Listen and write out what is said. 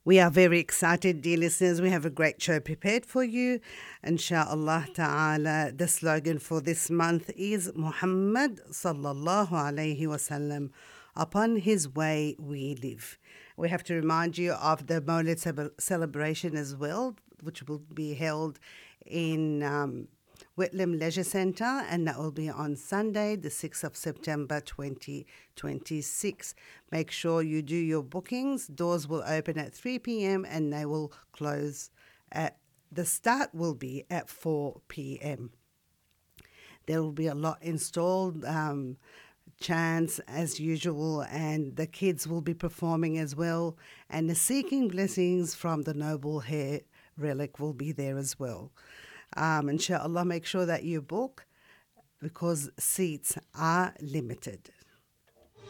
We are very excited, dear listeners. We have a great show prepared for you. Insha'Allah ta'ala, the slogan for this month is Muhammad sallallahu alayhi wasallam. Upon his way we live. We have to remind you of the Mawlid celebration as well, which will be held in Whitlam Leisure Centre, and that will be on Sunday, the 6th of September 2026. Make sure you do your bookings. Doors will open at 3 p.m. and they will close at the start will be at 4 p.m. There will be a lot installed, chants as usual, and the kids will be performing as well. And the Seeking Blessings from the Noble Hair Relic will be there as well. Inshallah, make sure that you book because seats are limited.